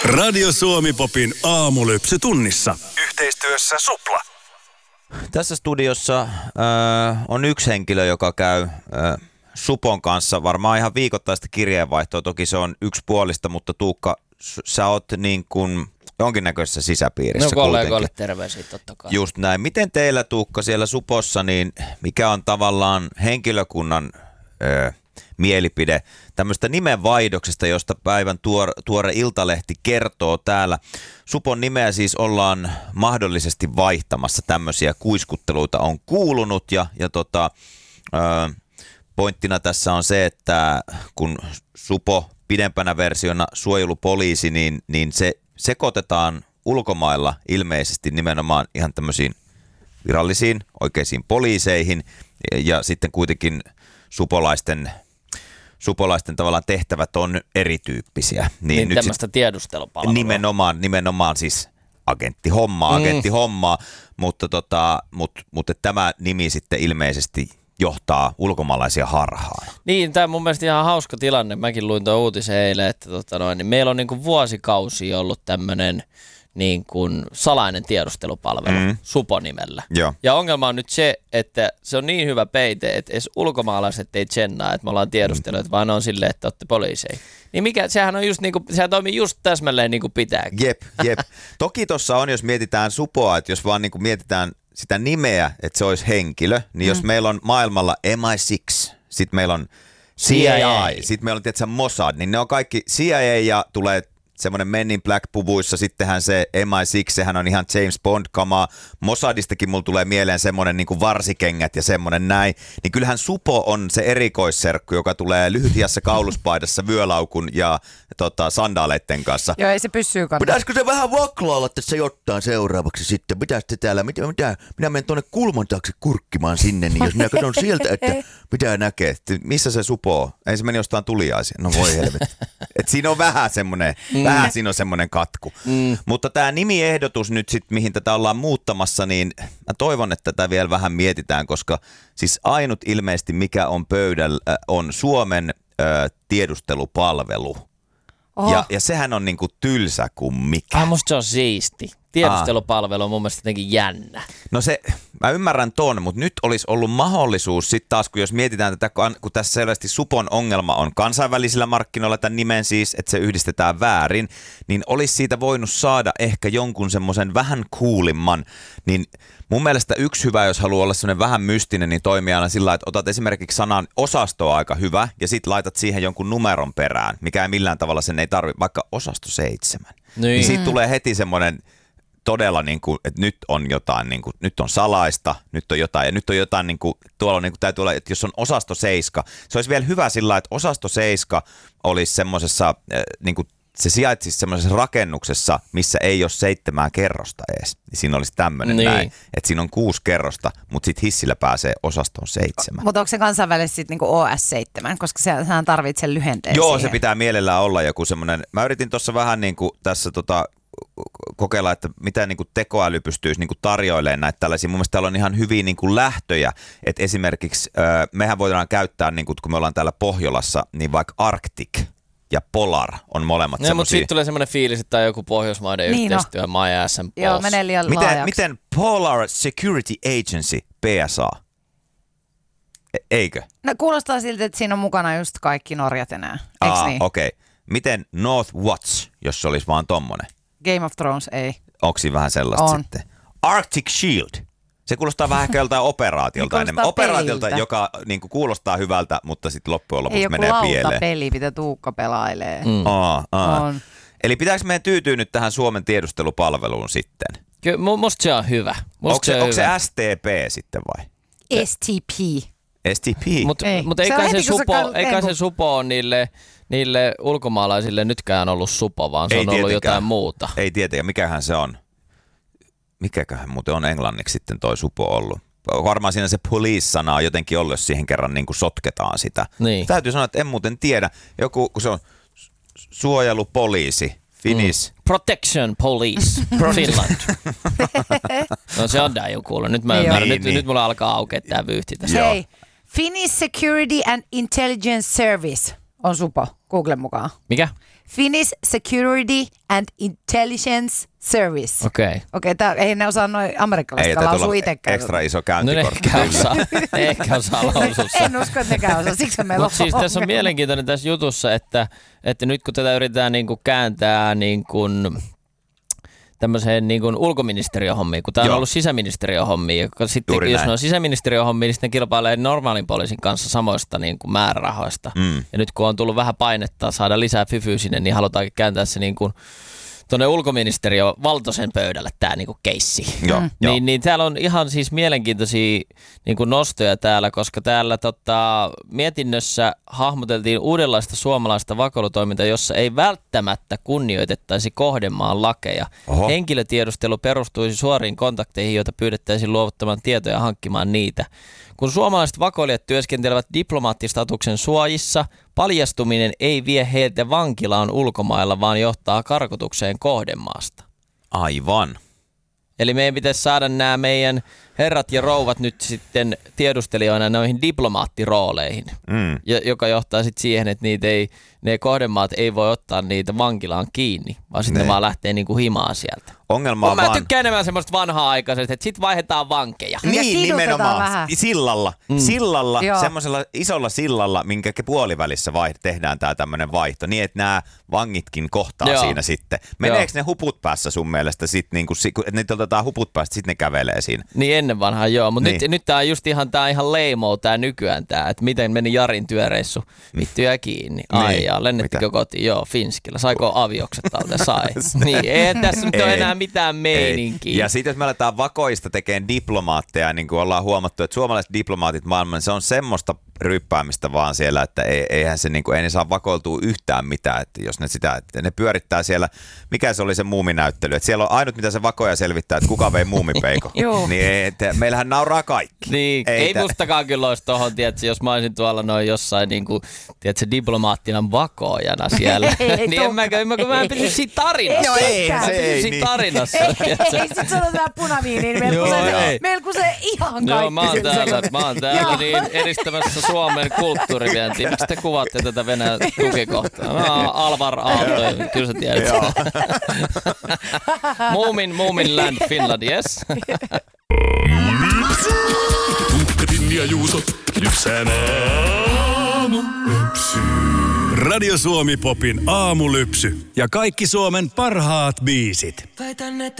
Radio Suomi Popin aamulypsy tunnissa. Yhteistyössä Supla. Tässä studiossa on yksi henkilö, joka käy Supon kanssa varmaan ihan viikoittaista kirjeenvaihtoa. Toki se on yksipuolista, mutta Tuukka, sä oot niin kuin jonkinnäköisessä sisäpiirissä. No kollegoille terveisiä totta kai. Just näin. Miten teillä, Tuukka, siellä Supossa, niin mikä on tavallaan henkilökunnan mielipide tämmöistä nimenvaihdoksesta, josta päivän tuore Iltalehti kertoo täällä. Supon nimeä siis ollaan mahdollisesti vaihtamassa, tämmöisiä kuiskutteluita on kuulunut ja pointtina tässä on se, että kun Supo pidempänä versiona suojelupoliisi, niin se sekoitetaan ulkomailla ilmeisesti nimenomaan ihan tämmöisiin virallisiin oikeisiin poliiseihin ja sitten kuitenkin supolaisten tavallaan tehtävät on erityyppisiä. Niin nyt tämmöistä tiedustelupalvelua. Nimenomaan siis agenttihommaa, mutta tämä nimi sitten ilmeisesti johtaa ulkomaalaisia harhaan. Niin, tämä on mun mielestä ihan hauska tilanne. Mäkin luin tuon uutisen eilen, että niin meillä on niin kuin vuosikausia ollut tämmöinen niin kuin salainen tiedustelupalvelu Supo-nimellä. Joo. Ja ongelma on nyt se, että se on niin hyvä peite, että edes ulkomaalaiset ei tsennaa, että me ollaan tiedustelijoita, vaan on silleen, että olette poliiseja. Niin sehän on just niinku, sehän toimii just täsmälleen niin kuin pitääkin. Jep. Toki tuossa on, jos mietitään Supoa, että jos vaan niin kuin mietitään sitä nimeä, että se olisi henkilö, niin jos meillä on maailmalla MI6, sitten meillä on CIA, sitten meillä on tietysti Mossad, niin ne on kaikki CIA ja tulee semmoinen Men in Black-puvuissa, sittenhän se MI6, sehän on ihan James Bond-kamaa. Mossadistakin mulla tulee mieleen semmoinen niin kuin varsikengät ja semmoinen näin. Niin kyllähän Supo on se erikoisserkku, joka tulee lyhytiässä kauluspaidassa vyölaukun ja sandaaleitten kanssa. Joo, ei se pysyy kanssa. Pitäisikö se vähän vaklailla tässä jotain seuraavaksi sitten? Pitäisikö täällä, minä menen tuonne kulman taakse kurkkimaan sinne, niin jos minä katson sieltä, että mitä näkee, missä se Supo on? Ei se meni jostain tuliaisiin. No voi helvetti. Et siinä on vähän semmoinen, siinä on semmoinen katku. Mutta tämä nimiehdotus nyt sitten, mihin tätä ollaan muuttamassa, niin mä toivon, että tätä vielä vähän mietitään, koska siis ainut ilmeisesti mikä on pöydällä on Suomen tiedustelupalvelu. Ja sehän on niinku tylsä kuin mikä. Musta se on siisti. Tiedustelupalvelu on mun mielestä jotenkin jännä. No mä ymmärrän ton, mutta nyt olisi ollut mahdollisuus sitten taas, kun jos mietitään tätä, kun tässä selvästi Supon ongelma on kansainvälisillä markkinoilla tämän nimen siis, että se yhdistetään väärin, niin olisi siitä voinut saada ehkä jonkun semmoisen vähän coolimman, niin mun mielestä yksi hyvä, jos haluaa olla semmoinen vähän mystinen, niin toimii aina sillä, että otat esimerkiksi sanan osasto aika hyvä ja sitten laitat siihen jonkun numeron perään, mikä ei millään tavalla sen ei tarvitse, vaikka osasto 7. Niin siitä tulee heti semmoinen todella niin kuin, että nyt on jotain, niin kuin, nyt on salaista, nyt on jotain, ja nyt on jotain, niin kuin, tuolla on, niin kuin, täytyy olla, että jos on osasto 7, se olisi vielä hyvä sillä, että osasto 7 olisi semmoisessa, niin kuin, se sijaitsisi semmoisessa rakennuksessa, missä ei ole 7 kerrosta edes. Siinä olisi tämmöinen näin, että siinä on 6 kerrosta, mutta sitten hissillä pääsee osastoon 7. Mutta onko se kansainvälisesti niin kuin OS7, koska sehän tarvitsee lyhenteen Joo, siihen. Se pitää mielellään olla joku semmoinen, mä yritin tuossa vähän niin kuin tässä kokeilla, että mitä niin kuin tekoäly pystyisi niin kuin tarjoilemaan näitä tällaisia. Mun mielestä täällä on ihan hyviä niin kuin lähtöjä, että esimerkiksi mehän voidaan käyttää, niin kuin, kun me ollaan täällä Pohjolassa, niin vaikka Arctic ja Polar on molemmat semmoisia. Mutta sitten tulee semmoinen fiilis, että tämä on joku Pohjoismaiden yhteistyö, My Ass and Balls. Joo, menee liian laajaksi. Miten Polar Security Agency, PSA? Eikö? No kuulostaa siltä, että siinä on mukana just kaikki Norjat enää, eikö niin? Okei. Miten North Watch, jos se olisi vaan tommonen? Game of Thrones ei. Onko siinä vähän sellaista on sitten? Arctic Shield. Se kuulostaa vähän joltain operaatiolta enemmän. Operaatiolta, joka niin kuin, kuulostaa hyvältä, mutta sitten loppujen lopuksi menee pieleen. Ei joku lautapeli, mitä Tuukka pelailee. On. Eli pitääkö meidän tyytyä nyt tähän Suomen tiedustelupalveluun sitten? Kyllä, musta se on hyvä. Onko se STP sitten vai? STP. Mutta eikä se Supo on niille ulkomaalaisille nytkään ollut Supo, vaan se on ollut jotain muuta. Ei tietenkään, mikähän se on. Mikäköhän muuten on englanniksi sitten toi Supo ollut? Varmaan siinä se police-sana on jotenkin ollut, jos siihen kerran niin kuin sotketaan sitä. Niin. Täytyy sanoa, että en muuten tiedä. Joku, kun se on suojelupoliisi, Finnish. Protection Police, Finland. No se on jo kuullut. Nyt mä ymmärrän. Nyt mulla alkaa aukea tää vyyhti tässä. Hei, Finnish Security and Intelligence Service on Supo, Googlen mukaan. Mikä? Finnish Security and Intelligence Service. Okei. Okei, ei ne osaa noin amerikkalaiset lausua itsekään. Ekstra iso No käyntikortti. ne ehkä osaa lausua. En usko, että nekään osaa, siksi meillä on Mutta siis tässä on mielenkiintoinen tässä jutussa, että nyt kun tätä yritetään niinku kääntää niinku tämmöiseen niin kuin ulkoministeriöhommiin, kun tämä on ollut sisäministeriöhommia. Sitten jos ne on sisäministeriöhommia, niin sitten ne kilpailee normaalin poliisin kanssa samoista niin kuin määrärahoista. Ja nyt kun on tullut vähän painetta saada lisää fyfyä sinne, niin halutaankin kääntää se niin kuin tuonne ulkoministeriön valtoisen pöydälle tämä niinku keissi. Niin täällä on ihan siis mielenkiintoisia niinku nostoja täällä, koska täällä mietinnössä hahmoteltiin uudenlaista suomalaista vakoilutoimintaa, jossa ei välttämättä kunnioitettaisi kohdemaan lakeja. Oho. Henkilötiedustelu perustuisi suoriin kontakteihin, joita pyydettäisiin luovuttamaan tietoja ja hankkimaan niitä. Kun suomalaiset vakoilijat työskentelevät diplomaattistatuksen suojissa, paljastuminen ei vie heiltä vankilaan ulkomailla, vaan johtaa karkotukseen kohdemaasta. Aivan. Eli meidän pitäisi saada nämä meidän herrat ja rouvat nyt sitten tiedustelijoina noihin diplomaattirooleihin, joka johtaa sitten siihen, että ne kohdemaat ei voi ottaa niitä vankilaan kiinni, vaan sitten vaan lähtee niinku himaan sieltä. Ongelma on mä tykkään enemmän semmoista vanhaa-aikaisesta, että sit vaihdetaan vankeja. Niin, nimenomaan. Vähän. Sillalla, semmoisella isolla sillalla, minkä puolivälissä tehdään tää tämmönen vaihto, niin että nämä vangitkin kohtaa siinä sitten. Meneekö ne huput päässä sun mielestä sit, niin kun niitä otetaan huput päästä, sit ne kävelee siinä? Niin ennen vanhaa joo, mutta nyt tää on just ihan leimou tää nykyään tää, että miten meni Jarin työreissu, vittuja kiinni. Ai jaa, lennettikö kotiin? Joo, Finskillä. Saiko aviokset talteen? Sai. Niin, ei tässä nyt ole enää mitään meininkiä. Ja sitten jos me aletaan vakoista tekemään diplomaatteja, niin kuin ollaan huomattu, että suomalaiset diplomaatit maailman, se on semmoista ryppäämistä vaan siellä, että eihän se ei ne saa vakoiltua yhtään mitään, että jos ne sitä, että ne pyörittää siellä, mikä se oli se muuminäyttely, että siellä on ainut mitä se vakoja selvittää, että kuka vei muumipeikon. Niin meillähän nauraa kaikki. Niin, ei mustakaan kyllä olisi tohon, tiedätkö, jos mä olisin tuolla noin jossain niinku, tiedätkö, diplomaattina vakoojana siellä. Niin mä en pysy siinä tarinassa. Joo, ei siinä tarinassa. Ei, sit sanotaan punaviiniin, niin meillä kun se ihan kaikki. Joo, mä oon täällä niin edistämässä Suomen kulttuurivientiä. Miksi te kuvaatte tätä Venäjän tukikohtaa? Alvar Aalto, kyllä sä tiedät. Moomin Land Finland, yes. Tuukkatin ja Juuso lypsää aamulypsy. Radio Suomi Popin aamulypsy ja kaikki Suomen parhaat biisit.